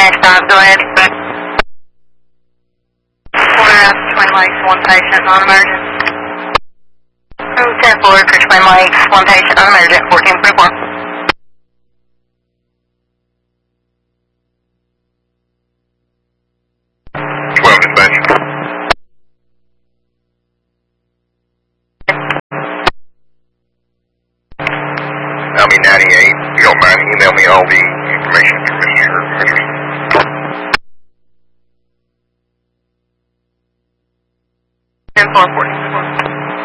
Dash 5, go ahead. Quarter Twin Lakes, one patient, non-emergent. 10 forward for Twin Lakes, one patient, non-emergent, 1444. I'll be 98. If you don't mind, email me all the information for Mr. Richardson. 10-4-14.